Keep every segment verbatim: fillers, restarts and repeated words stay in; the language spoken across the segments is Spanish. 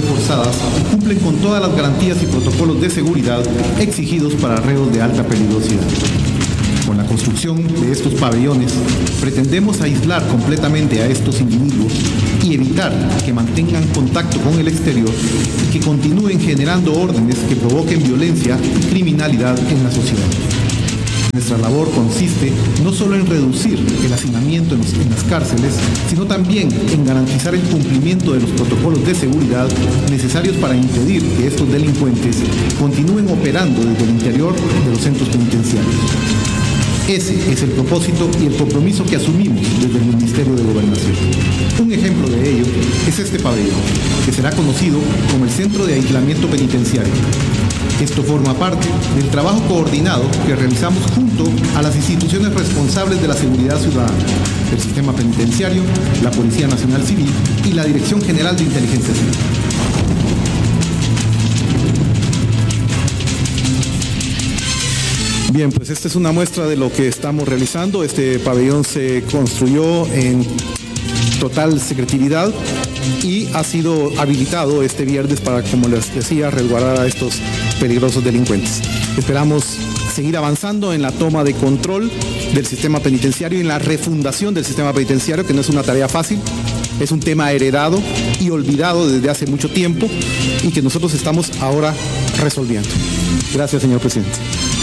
reforzadas y cumplen con todas las garantías y protocolos de seguridad exigidos para reos de alta peligrosidad. Con la construcción de estos pabellones, pretendemos aislar completamente a estos individuos y evitar que mantengan contacto con el exterior y que continúen generando órdenes que provoquen violencia y criminalidad en la sociedad. Nuestra labor consiste no solo en reducir el hacinamiento en, los, en las cárceles, sino también en garantizar el cumplimiento de los protocolos de seguridad necesarios para impedir que estos delincuentes continúen operando desde el interior de los centros penitenciarios. Ese es el propósito y el compromiso que asumimos desde el Ministerio de Gobernación. Un ejemplo de ello es este pabellón, que será conocido como el Centro de Aislamiento Penitenciario. Esto forma parte del trabajo coordinado que realizamos junto a las instituciones responsables de la seguridad ciudadana, el sistema penitenciario, la Policía Nacional Civil y la Dirección General de Inteligencia Civil. Bien, pues esta es una muestra de lo que estamos realizando. Este pabellón se construyó en total secretividad y ha sido habilitado este viernes para, como les decía, resguardar a estos peligrosos delincuentes. Esperamos seguir avanzando en la toma de control del sistema penitenciario y en la refundación del sistema penitenciario, que no es una tarea fácil. Es un tema heredado y olvidado desde hace mucho tiempo y que nosotros estamos ahora resolviendo. Gracias, señor presidente.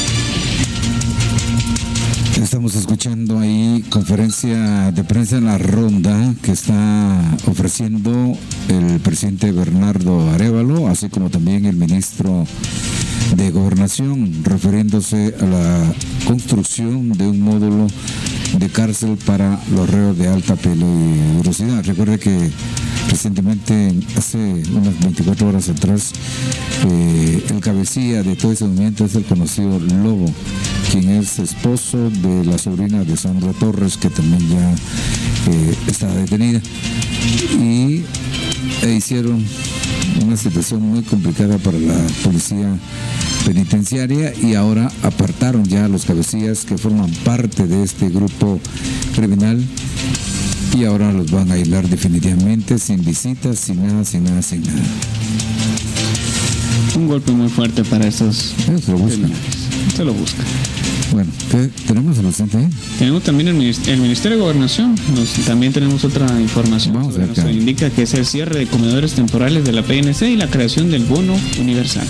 Estamos escuchando ahí conferencia de prensa en la ronda que está ofreciendo el presidente Bernardo Arévalo, así como también el ministro de Gobernación, refiriéndose a la construcción de un módulo de cárcel para los reos de alta peligrosidad. Recuerde que recientemente, hace unas veinticuatro horas atrás, eh, el cabecilla de todo ese movimiento es el conocido Lobo, quien es esposo de la sobrina de Sandra Torres, que también ya eh, está detenida. Y e hicieron una situación muy complicada para la policía penitenciaria y ahora apartaron ya a los cabecillas que forman parte de este grupo criminal y ahora los van a aislar definitivamente, sin visitas, sin nada, sin nada, sin nada. Un golpe muy fuerte para esos. Se lo buscan. Se lo buscan. Bueno, ¿qué tenemos el presidente ahí? Tenemos también el, Minist el Ministerio de Gobernación. Nos, también tenemos otra información. Vamos a ver nos indica que es el cierre de comedores temporales de la P N C y la creación del bono universal.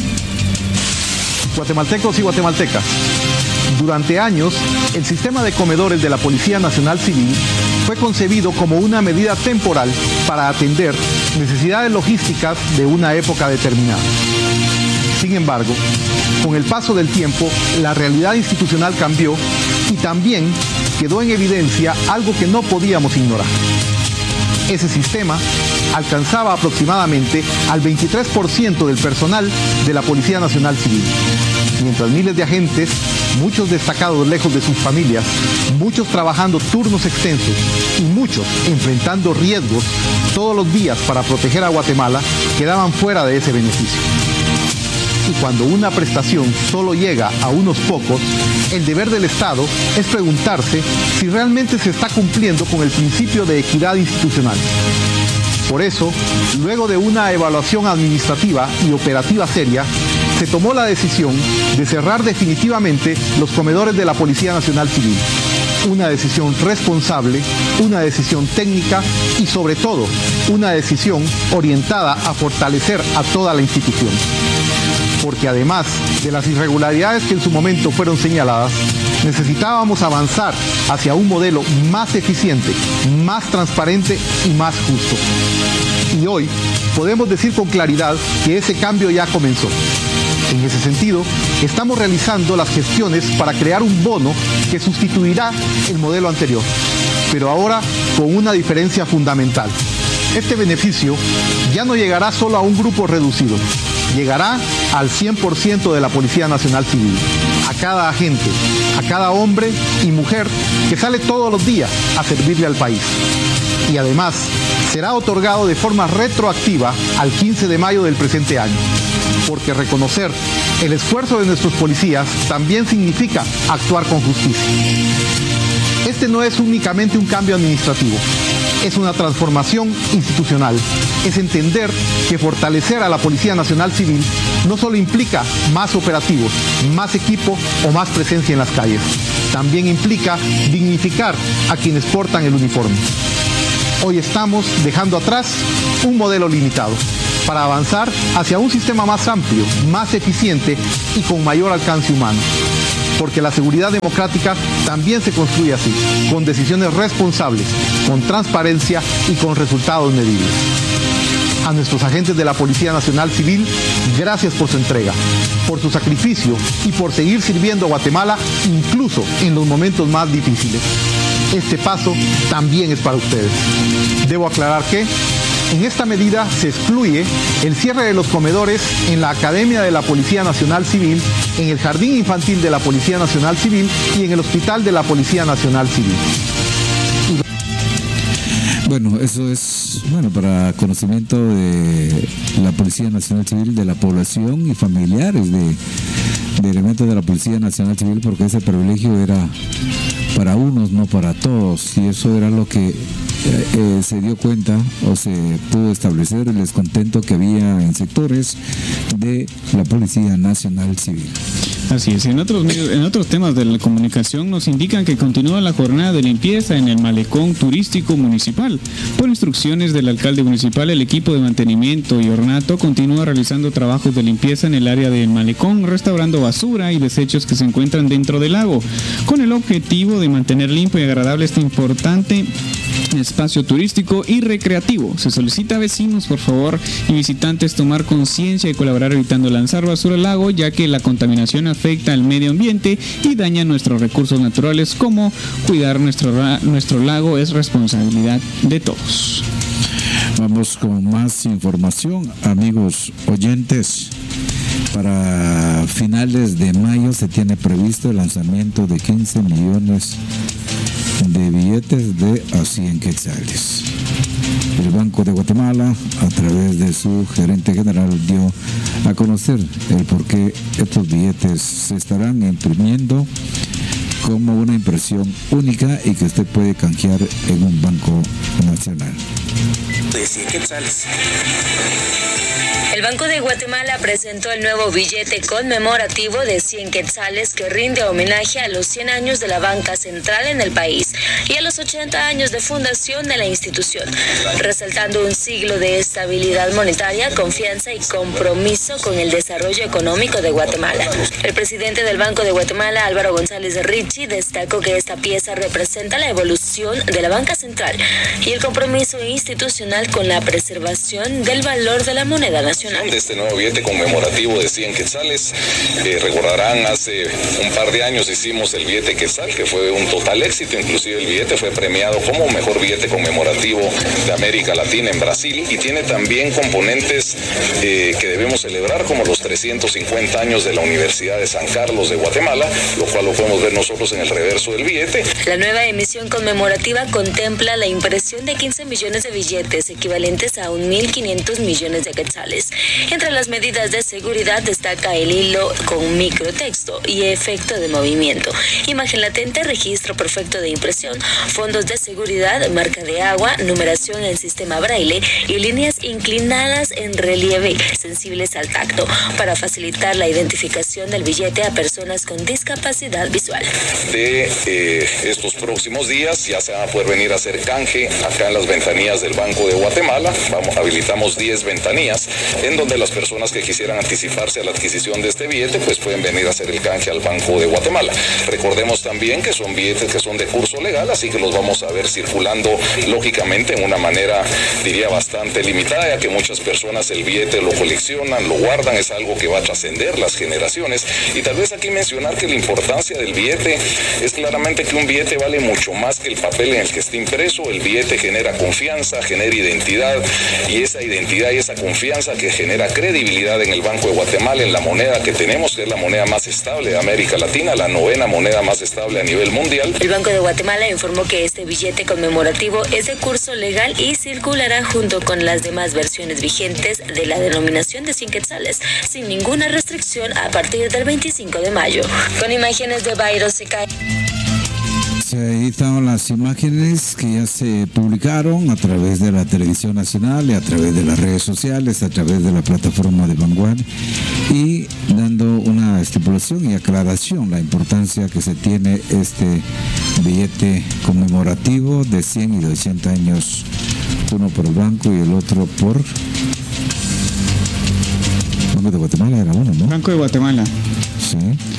Guatemaltecos y guatemaltecas, durante años, el sistema de comedores de la Policía Nacional Civil fue concebido como una medida temporal para atender necesidades logísticas de una época determinada. Sin embargo, con el paso del tiempo, la realidad institucional cambió y también quedó en evidencia algo que no podíamos ignorar. Ese sistema alcanzaba aproximadamente al veintitrés por ciento del personal de la Policía Nacional Civil, mientras miles de agentes, muchos destacados lejos de sus familias, muchos trabajando turnos extensos y muchos enfrentando riesgos todos los días para proteger a Guatemala, quedaban fuera de ese beneficio. Y cuando una prestación solo llega a unos pocos, el deber del Estado es preguntarse si realmente se está cumpliendo con el principio de equidad institucional. Por eso, luego de una evaluación administrativa y operativa seria, se tomó la decisión de cerrar definitivamente los comedores de la Policía Nacional Civil. Una decisión responsable, una decisión técnica y sobre todo, una decisión orientada a fortalecer a toda la institución. Porque además de las irregularidades que en su momento fueron señaladas, necesitábamos avanzar hacia un modelo más eficiente, más transparente y más justo. Y hoy podemos decir con claridad que ese cambio ya comenzó. En ese sentido, estamos realizando las gestiones para crear un bono que sustituirá el modelo anterior, pero ahora con una diferencia fundamental. Este beneficio ya no llegará solo a un grupo reducido, llegará al cien por ciento de la Policía Nacional Civil, a cada agente, a cada hombre y mujer que sale todos los días a servirle al país. Y además, será otorgado de forma retroactiva al quince de mayo del presente año, porque reconocer el esfuerzo de nuestros policías también significa actuar con justicia. Este no es únicamente un cambio administrativo, es una transformación institucional. Es entender que fortalecer a la Policía Nacional Civil no solo implica más operativos, más equipo o más presencia en las calles. También implica dignificar a quienes portan el uniforme. Hoy estamos dejando atrás un modelo limitado para avanzar hacia un sistema más amplio, más eficiente y con mayor alcance humano. Porque la seguridad democrática también se construye así, con decisiones responsables, con transparencia y con resultados medibles. A nuestros agentes de la Policía Nacional Civil, gracias por su entrega, por su sacrificio y por seguir sirviendo a Guatemala incluso en los momentos más difíciles. Este paso también es para ustedes. Debo aclarar que en esta medida se excluye el cierre de los comedores en la Academia de la Policía Nacional Civil, en el Jardín Infantil de la Policía Nacional Civil y en el Hospital de la Policía Nacional Civil. Bueno, eso es bueno para conocimiento de la Policía Nacional Civil, de la población y familiares de, de elementos de la Policía Nacional Civil, porque ese privilegio era para unos, no para todos, y eso era lo que eh, eh, se dio cuenta o se pudo establecer el descontento que había en sectores de la Policía Nacional Civil. Así es, en otros medios, en otros temas de la comunicación nos indican que continúa la jornada de limpieza en el malecón turístico municipal. Por instrucciones del alcalde municipal, el equipo de mantenimiento y ornato continúa realizando trabajos de limpieza en el área del malecón, restaurando basura y desechos que se encuentran dentro del lago, con el objetivo de mantener limpio y agradable este importante espacio turístico y recreativo. Se solicita a vecinos, por favor, y visitantes tomar conciencia y colaborar evitando lanzar basura al lago, ya que la contaminación afecta al medio ambiente y daña nuestros recursos naturales. Como cuidar nuestro, nuestro lago es responsabilidad de todos. Vamos con más información, amigos oyentes. Para finales de mayo se tiene previsto el lanzamiento de quince millones de billetes de a cien quetzales. El Banco de Guatemala, a través de su gerente general, dio a conocer el por qué estos billetes se estarán imprimiendo como una impresión única y que usted puede canjear en un banco nacional. De cien quetzales. El Banco de Guatemala presentó el nuevo billete conmemorativo de cien quetzales que rinde homenaje a los cien años de la banca central en el país y a los ochenta años de fundación de la institución, resaltando un siglo de estabilidad monetaria, confianza y compromiso con el desarrollo económico de Guatemala. El presidente del Banco de Guatemala, Álvaro González Richie, destacó que esta pieza representa la evolución de la banca central y el compromiso institucional con la preservación del valor de la moneda nacional. De este nuevo billete conmemorativo de cien quetzales. Eh, recordarán, hace un par de años hicimos el billete quetzal, que fue un total éxito. Inclusive el billete fue premiado como mejor billete conmemorativo de América Latina en Brasil, y tiene también componentes eh, que debemos celebrar, como los trescientos cincuenta años de la Universidad de San Carlos de Guatemala, lo cual lo podemos ver nosotros en el reverso del billete. La nueva emisión conmemorativa contempla la impresión de quince millones de billetes, equivalentes a mil quinientos millones de quetzales. Entre las medidas de seguridad destaca el hilo con microtexto y efecto de movimiento, imagen latente, registro perfecto de impresión, fondos de seguridad, marca de agua, numeración en sistema braille y líneas inclinadas en relieve sensibles al tacto para facilitar la identificación del billete a personas con discapacidad visual. De eh, estos próximos días ya se van a poder venir a hacer canje acá en las ventanillas del Banco de Guatemala. Vamos, habilitamos diez ventanillas en donde las personas que quisieran anticiparse a la adquisición de este billete pues pueden venir a hacer el canje al Banco de Guatemala. Recordemos también que son billetes que son de curso legal, así que los vamos a ver circulando lógicamente en una manera, diría, bastante limitada, ya que muchas personas el billete lo coleccionan, lo guardan, es algo que va a trascender las generaciones. Y tal vez aquí mencionar que la importancia del billete es claramente que un billete vale mucho más que el papel en el que está impreso. El billete genera confianza, genera identidad, y esa identidad y esa confianza que genera credibilidad en el Banco de Guatemala, en la moneda que tenemos, que es la moneda más estable de América Latina, la novena moneda más estable a nivel mundial. El Banco de Guatemala informó que este billete conmemorativo es de curso legal y circulará junto con las demás versiones vigentes de la denominación de cien quetzales, sin ninguna restricción, a partir del veinticinco de mayo. Con imágenes de Bayro Secay. Sí, ahí estaban las imágenes que ya se publicaron a través de la televisión nacional y a través de las redes sociales, a través de la plataforma de Vanguard, y dando una estipulación y aclaración la importancia que se tiene este billete conmemorativo de cien y de ochenta años, uno por el banco y el otro por Banco de Guatemala, era uno, ¿no? Banco de Guatemala. Sí.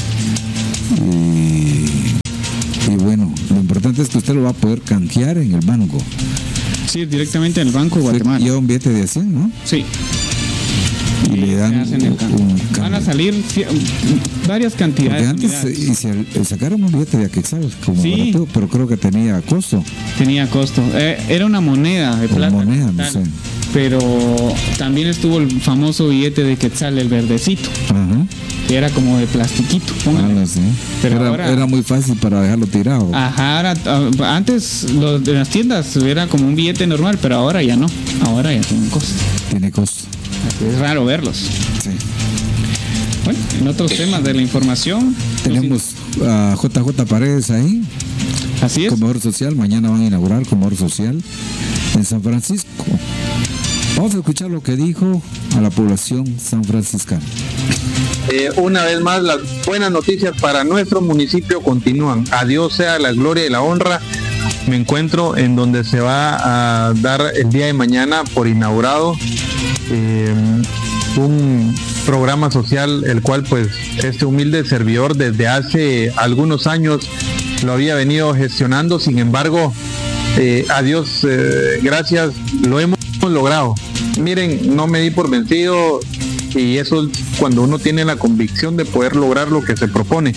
Y Y bueno, lo importante es que usted lo va a poder canjear en el banco. Sí, directamente en el Banco de Guatemala. Lleva un billete de cien, ¿no? Sí. Y le dan hacen el cambio. un Van a cambio. salir ci- varias Porque cantidades. antes unidades. eh, y se, sacaron un billete de Aquexal como Sí. barato, pero creo que tenía costo. Tenía costo. Eh, era una moneda de O plata. moneda, no tal. sé. Pero también estuvo el famoso billete de Quetzal, el verdecito, Ajá. que era como de plastiquito. póngale. Algo así. Pero era, ahora- era muy fácil para dejarlo tirado. Ajá, era- ah, antes los de las tiendas era como un billete normal, pero ahora ya no. Ahora ya tienen costo. Tiene costo. Es raro verlos. Sí. Bueno, en otros temas de la información, Tenemos a J J Paredes ahí, así es. Comedor Social. Mañana van a inaugurar Comedor Social en San Francisco. Vamos a escuchar lo que dijo a la población sanfranciscana. Eh, una vez más, las buenas noticias para nuestro municipio continúan. A Dios sea la gloria y la honra. Me encuentro en donde se va a dar el día de mañana por inaugurado eh, un programa social, el cual pues este humilde servidor desde hace algunos años lo había venido gestionando. Sin embargo, eh, a Dios eh, gracias, lo hemos logrado. Miren, no me di por vencido, y eso es cuando uno tiene la convicción de poder lograr lo que se propone.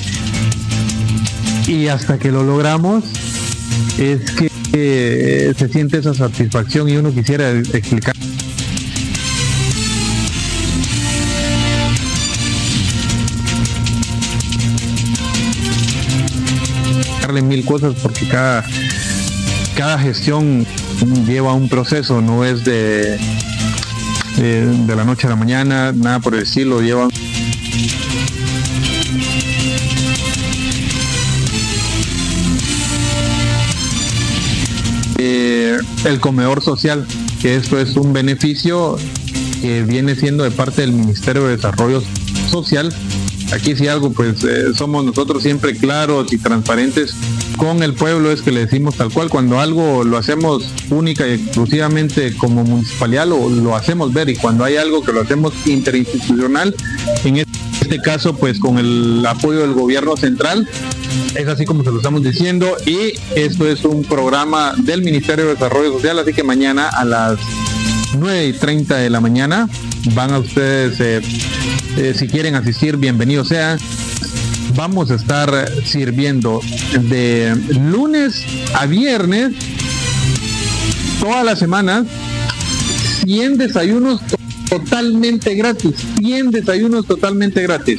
Y hasta que lo logramos es que eh, se siente esa satisfacción, y uno quisiera explicar darle mil cosas, porque cada cada gestión lleva un proceso, no es de de, de la noche a la mañana, nada por el estilo, lleva eh, el comedor social, que esto es un beneficio que viene siendo de parte del Ministerio de Desarrollo Social. Aquí si algo, pues eh, somos nosotros siempre claros y transparentes con el pueblo, es que le decimos tal cual. Cuando algo lo hacemos única y exclusivamente como municipalidad, lo, lo hacemos ver, y cuando hay algo que lo hacemos interinstitucional, en este caso pues con el apoyo del gobierno central, es así como se lo estamos diciendo. Y esto es un programa del Ministerio de Desarrollo Social, así que mañana a las nueve y treinta de la mañana van a ustedes, eh, eh, si quieren asistir, bienvenidos sean. Vamos a estar sirviendo de lunes a viernes, todas las semanas, cien desayunos totalmente gratis, cien desayunos totalmente gratis.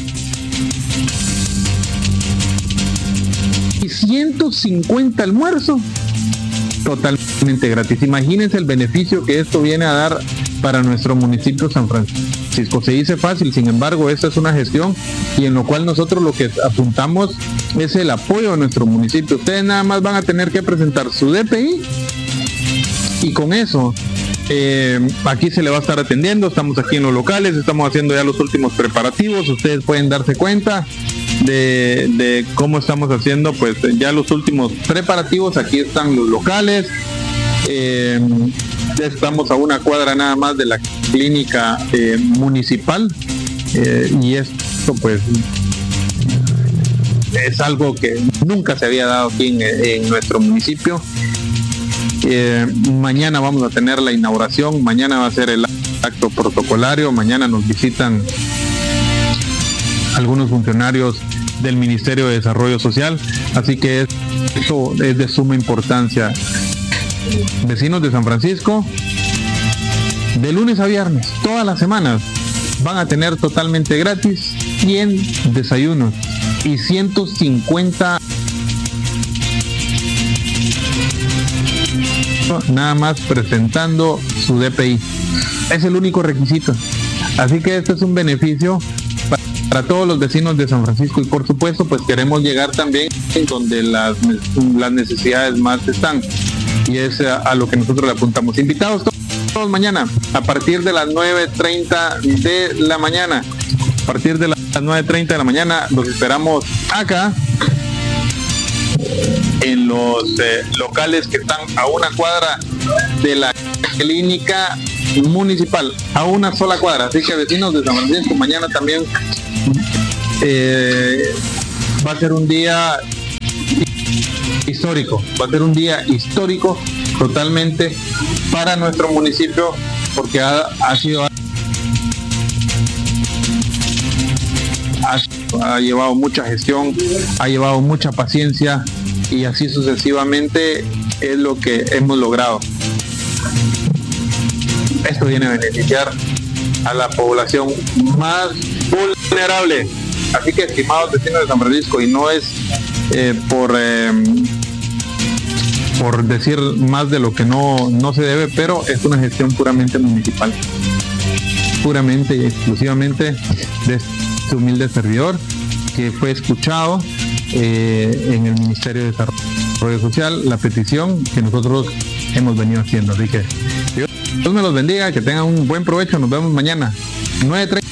Y ciento cincuenta almuerzos totalmente gratis. Imagínense el beneficio que esto viene a dar para nuestro municipio San Francisco. Se dice fácil, sin embargo, esta es una gestión y en lo cual nosotros lo que apuntamos es el apoyo a nuestro municipio. Ustedes nada más van a tener que presentar su D P I y con eso eh, aquí se le va a estar atendiendo. Estamos aquí en los locales, estamos haciendo ya los últimos preparativos. Ustedes pueden darse cuenta de, de cómo estamos haciendo pues ya los últimos preparativos. Aquí están los locales. Eh, estamos a una cuadra nada más de la clínica eh, municipal, eh, y esto pues es algo que nunca se había dado aquí en, en nuestro municipio. Eh, mañana vamos a tener la inauguración, mañana va a ser el acto protocolario, mañana nos visitan algunos funcionarios del Ministerio de Desarrollo Social, así que esto es de suma importancia. Vecinos de San Francisco, de lunes a viernes, todas las semanas, van a tener totalmente gratis cien desayunos y ciento cincuenta nada más presentando su D P I. Es el único requisito. Así que este es un beneficio para todos los vecinos de San Francisco, y por supuesto pues queremos llegar también donde las, las necesidades más están, y es a, a lo que nosotros le apuntamos. Invitados todos, todos mañana a partir de las nueve treinta de la mañana. A partir de las nueve treinta de la mañana los esperamos acá en los eh, locales que están a una cuadra de la clínica municipal, a una sola cuadra. Así que vecinos de San Francisco, mañana también eh, va a ser un día histórico, va a ser un día histórico totalmente para nuestro municipio, porque ha, ha sido ha, ha llevado mucha gestión, ha llevado mucha paciencia, y así sucesivamente es lo que hemos logrado. Esto viene a beneficiar a la población más vulnerable. Así que, estimados vecinos de San Francisco, y no es eh, por eh, por decir más de lo que no, no se debe, pero es una gestión puramente municipal, puramente y exclusivamente de este humilde servidor, que fue escuchado eh, en el Ministerio de Desarrollo Social, la petición que nosotros hemos venido haciendo. Así que Dios, Dios me los bendiga, que tengan un buen provecho. Nos vemos mañana nueve treinta.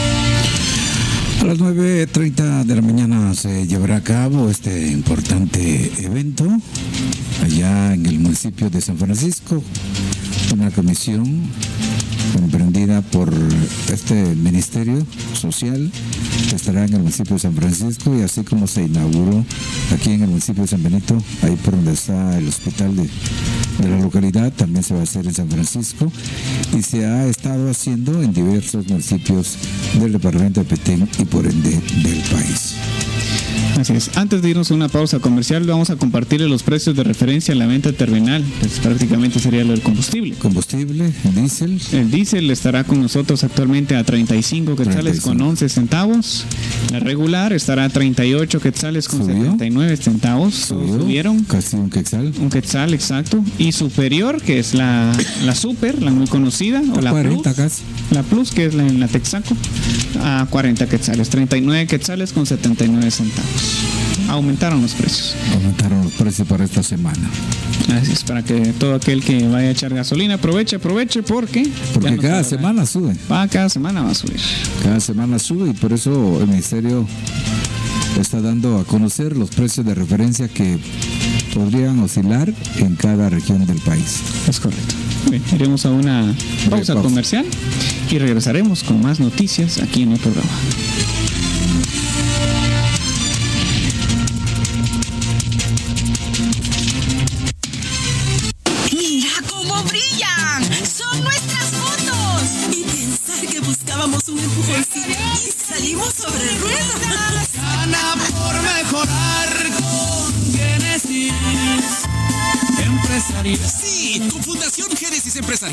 A las nueve treinta de la mañana se llevará a cabo este importante evento allá en el municipio de San Francisco. Una comisión emprendida por este Ministerio Social que estará en el municipio de San Francisco, y así como se inauguró aquí en el municipio de San Benito, ahí por donde está el hospital de, de la localidad, también se va a hacer en San Francisco, y se ha estado haciendo en diversos municipios del departamento de Petén y por ende del país. Así es. Antes de irnos a una pausa comercial, vamos a compartirle los precios de referencia en la venta terminal. Pues prácticamente sería lo del combustible. Combustible, diésel. El diésel estará con nosotros actualmente a treinta y cinco quetzales con once centavos. La regular estará a treinta y ocho quetzales con ¿Subió? setenta y nueve centavos. ¿Subió? Subieron. Casi un quetzal. Un quetzal, exacto. Y superior, que es la, la super, la muy conocida, o la cuarenta plus. casi. La plus, que es la en la Texaco, a cuarenta quetzales, treinta y nueve quetzales con setenta y nueve centavos. Aumentaron los precios. Aumentaron los precios para esta semana. Así es, para que todo aquel que vaya a echar gasolina aproveche, aproveche, porque... Porque ya no cada sabrá. semana sube. Va, cada semana va a subir. Cada semana sube, y por eso el Ministerio está dando a conocer los precios de referencia que podrían oscilar en cada región del país. Es correcto. Bien, iremos a una pausa pausa. comercial y regresaremos con más noticias aquí en el programa. ¡Mira cómo brillan! ¡Son nuestras fotos! Y pensar que buscábamos un empujoncito y salimos sobre ruedas. Gana por mejorar con Génesis Empresarial. Sí, con Fundación Génesis Empresarial